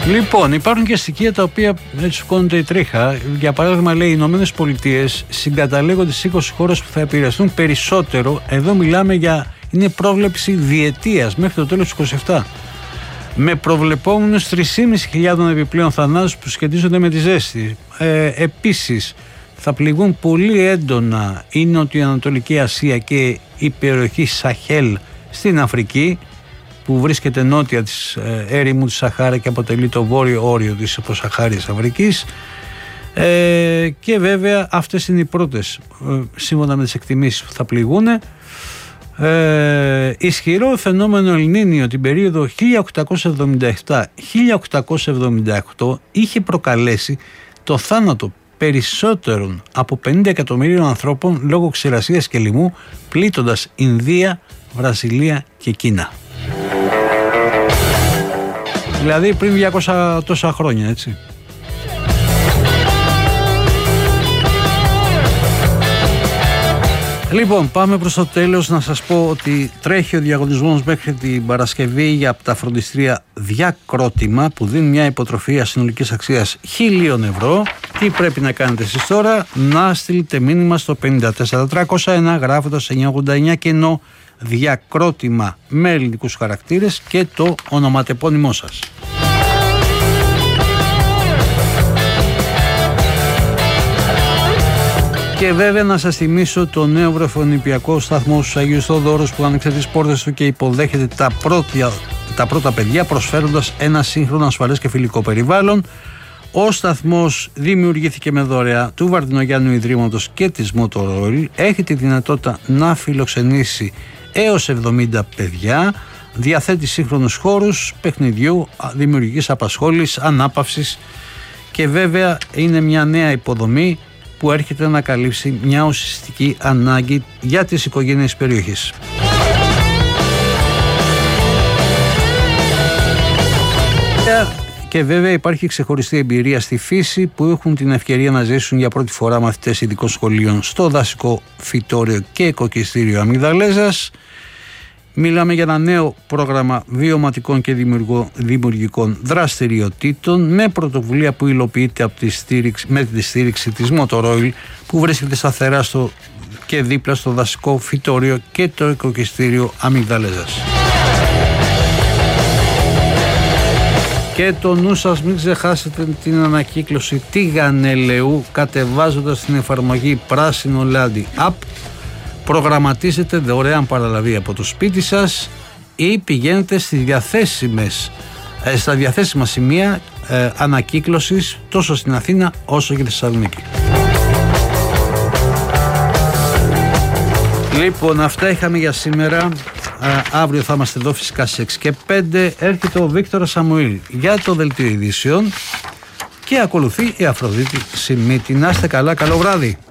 Λοιπόν, υπάρχουν και στοιχεία τα οποία έτσι σηκώνονται η τρίχα. Για παράδειγμα, λέει, οι Ηνωμένες Πολιτείες συγκαταλέγονται στις 20 χώρες που θα επηρεαστούν περισσότερο. Εδώ μιλάμε για, είναι πρόβλεψη διετίας μέχρι το τέλος του 27. Με προβλεπόμενους 3.500 επιπλέον θανάτους που σχετίζονται με τη ζέστη. Επίσης, θα πληγούν πολύ έντονα η Νοτιοανατολική Ασία και η περιοχή Σαχέλ στην Αφρική, που βρίσκεται νότια της έρημου της Σαχάρα και αποτελεί το βόρειο όριο της υποσαχάριας Αφρικής. Και βέβαια αυτές είναι οι πρώτες, σύμφωνα με τις εκτιμήσεις, που θα πληγούν. Ισχυρό φαινόμενο Ελνίνιο την περίοδο 1877-1878 είχε προκαλέσει το θάνατο περισσότερων από 50 εκατομμυρίων ανθρώπων λόγω ξηρασίας και λοιμού, πλήττοντας Ινδία, Βραζιλία και Κίνα. Δηλαδή πριν 200 τόσα χρόνια, έτσι. Λοιπόν, πάμε προς το τέλος. Να σας πω ότι τρέχει ο διαγωνισμός μέχρι την Παρασκευή για τα φροντιστήρια Διακρότημα, που δίνει μια υποτροφία συνολικής αξίας 1.000 ευρώ. Τι πρέπει να κάνετε εσείς τώρα? Να στείλετε μήνυμα στο 54301 γράφοντας 989 κενό Διακρότημα με ελληνικούς χαρακτήρες και το ονοματεπώνυμό σας. Και βέβαια να σας θυμίσω το νέο βρεφονιπιακό σταθμό στους Αγίους Θοδόρους, που άνοιξε τις πόρτες του και υποδέχεται τα πρώτα παιδιά, προσφέροντας ένα σύγχρονο, ασφαλές και φιλικό περιβάλλον. Ο σταθμός δημιουργήθηκε με δωρεά του Βαρδινογιάννου Ιδρύματος και της Motor Oil. Έχει τη δυνατότητα να φιλοξενήσει έως 70 παιδιά. Διαθέτει σύγχρονους χώρους παιχνιδιού, δημιουργικής απασχόλησης, ανάπαυσης, και βέβαια είναι μια νέα υποδομή που έρχεται να καλύψει μια ουσιαστική ανάγκη για τις οικογένειες της περιοχής. Και βέβαια υπάρχει ξεχωριστή εμπειρία στη φύση, που έχουν την ευκαιρία να ζήσουν για πρώτη φορά μαθητές ειδικών σχολείων στο δασικό φυτόριο και οικοκυστήριο Αμυγδαλέζας. Μιλάμε για ένα νέο πρόγραμμα βιωματικών και δημιουργικών δραστηριοτήτων, με πρωτοβουλία που υλοποιείται με τη στήριξη της Motor Oil, που βρίσκεται σταθερά και δίπλα στο δασικό φυτόριο και το οικοκυστήριο Αμυγδαλέζας. Και το νου σας, μην ξεχάσετε την ανακύκλωση Τηγανελαιού κατεβάζοντας την εφαρμογή Πράσινο Λάντι App. Προγραμματίζετε δωρεάν παραλαβή από το σπίτι σας ή πηγαίνετε στα διαθέσιμα σημεία ανακύκλωσης τόσο στην Αθήνα όσο και στη Θεσσαλονίκη. Λοιπόν, αυτά είχαμε για σήμερα. Αύριο θα είμαστε εδώ φυσικά στις 6 και 5. Έρχεται ο Βίκτορας Σαμουήλ για το δελτίο ειδήσεων και ακολουθεί η Αφροδίτη Σιμίτη. Να είστε καλά, καλό βράδυ.